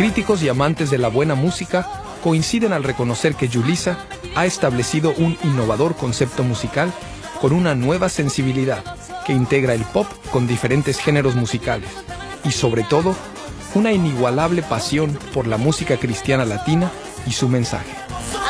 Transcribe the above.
Críticos y amantes de la buena música coinciden al reconocer que Julissa ha establecido un innovador concepto musical con una nueva sensibilidad que integra el pop con diferentes géneros musicales y, sobre todo, una inigualable pasión por la música cristiana latina y su mensaje.